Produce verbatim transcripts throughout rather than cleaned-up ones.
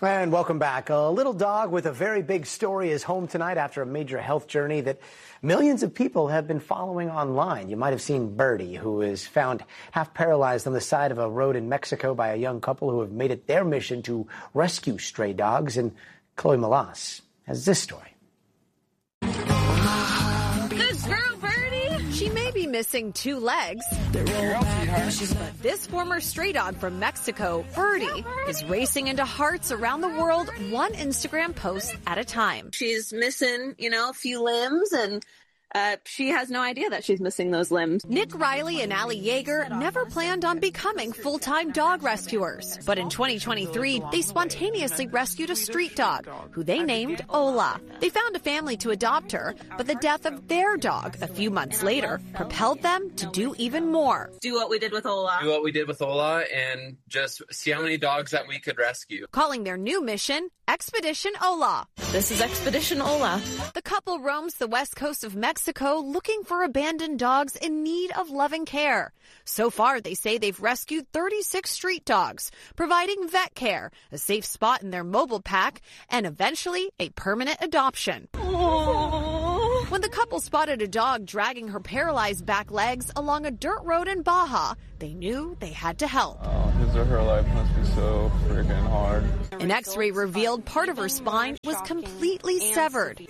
And welcome back. A little dog with a very big story is home tonight after a major health journey that millions of people have been following online. You might have seen Birdie, who is found half paralyzed on the side of a road in Mexico by a young couple who have made it their mission to rescue stray dogs. And Chloe Malas has this story. Good girl, Birdie. She may be missing two legs, but this former stray dog from Mexico, Birdie, is racing into hearts around the world, one Instagram post at a time. She's missing, you know, a few limbs, and uh, she has no idea that she's missing those limbs. Nick Riley and Allie Yeager never planned on becoming full-time dog rescuers. But in twenty twenty-three, they spontaneously rescued a street dog, who they named Ola. They found a family to adopt her, but the death of their dog a few months later propelled them to do even more. Do what we did with Ola. Do what we did with Ola and just see how many dogs that we could rescue. Calling their new mission Expedition Ola. This is Expedition Ola. The couple roams the west coast of Mexico looking for abandoned dogs in need of loving care. So far, they say they've rescued thirty-six street dogs, providing vet care, a safe spot in their mobile pack, and eventually a permanent adoption. Aww. When the couple spotted a dog dragging her paralyzed back legs along a dirt road in Baja, they knew they had to help. Oh, his or her life must be so freaking hard. An x-ray revealed part of her spine was completely severed.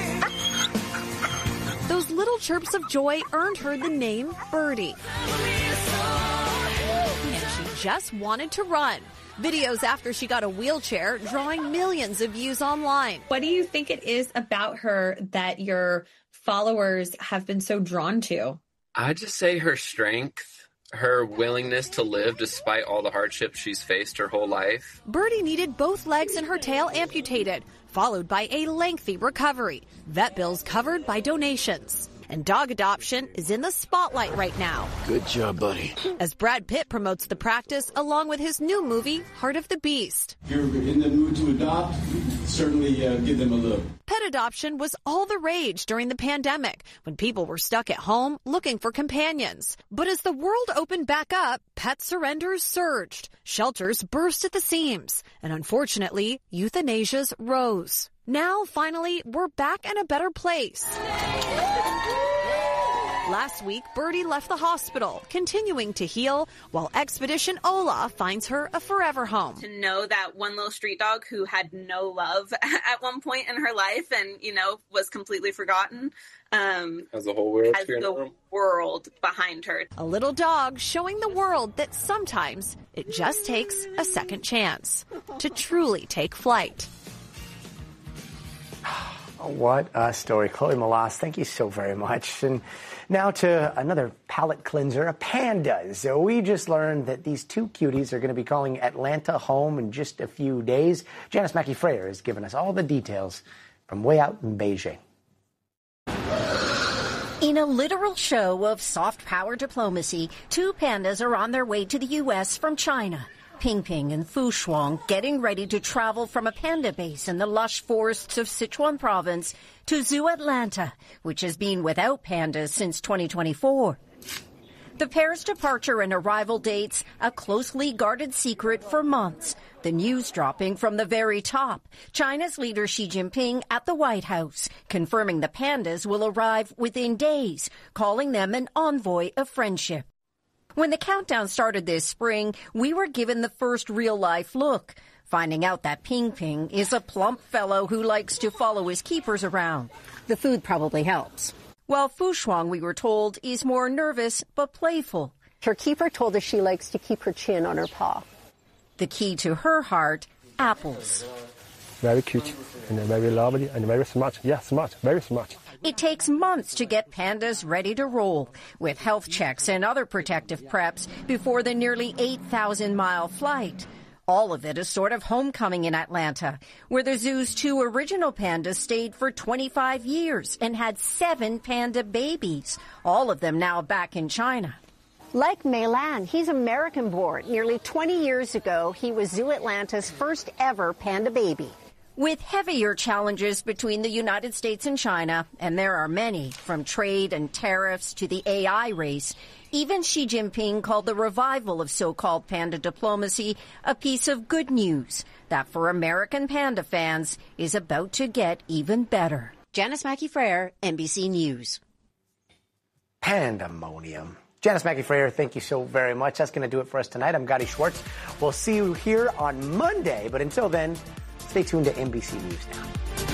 Those little chirps of joy earned her the name Birdie. And she just wanted to run. Videos after she got a wheelchair drawing millions of views online. What do you think it is about her that your followers have been so drawn to? I'd just say her strength, her willingness to live despite all the hardships she's faced her whole life. Birdie needed both legs and her tail amputated, followed by a lengthy recovery. Vet bills covered by donations. And dog adoption is in the spotlight right now. Good job, buddy. As Brad Pitt promotes the practice along with his new movie, Heart of the Beast. If you're in the mood to adopt, certainly uh, give them a look. Pet adoption was all the rage during the pandemic when people were stuck at home looking for companions. But as the world opened back up, pet surrenders surged. Shelters burst at the seams. And unfortunately, euthanasias rose. Now, finally, we're back in a better place. Last week, Birdie left the hospital, continuing to heal, while Expedition Ola finds her a forever home. To know that one little street dog who had no love at one point in her life and, you know, was completely forgotten. Um, has the whole world, has the world behind her. A little dog showing the world that sometimes it just takes a second chance to truly take flight. What a story. Chloe Malas, thank you so very much. And now to another palate cleanser, pandas. So we just learned that these two cuties are going to be calling Atlanta home in just a few days. Janice Mackey-Freyer has given us all the details from way out in Beijing. In a literal show of soft power diplomacy, two pandas are on their way to the U S from China. Ping Ping and Fu Shuang getting ready to travel from a panda base in the lush forests of Sichuan province to Zoo Atlanta, which has been without pandas since twenty twenty-four. The pair's departure and arrival dates, a closely guarded secret for months. The news dropping from the very top. China's leader Xi Jinping at the White House, confirming the pandas will arrive within days, calling them an envoy of friendship. When the countdown started this spring, we were given the first real-life look, finding out that Ping Ping is a plump fellow who likes to follow his keepers around. The food probably helps. While Fu Shuang, we were told, is more nervous but playful. Her keeper told us she likes to keep her chin on her paw. The key to her heart, apples. Very cute and very lovely and very smart. Yeah, smart, very smart. It takes months to get pandas ready to roll, with health checks and other protective preps before the nearly eight thousand mile flight. All of it a sort of homecoming in Atlanta, where the zoo's two original pandas stayed for twenty-five years and had seven panda babies, all of them now back in China. Like Meilan, he's American-born. Nearly twenty years ago, he was Zoo Atlanta's first ever panda baby. With heavier challenges between the United States and China, and there are many, from trade and tariffs to the A I race, Even Xi Jinping called the revival of so-called panda diplomacy a piece of good news that for American panda fans is about to get even better. Janice Mackey-Frere, N B C News. Pandemonium. Janice Mackey-Frere, thank you so very much. That's going to do it for us tonight. I'm Gadi Schwartz. We'll see you here on Monday, but until then, stay tuned to N B C News Now.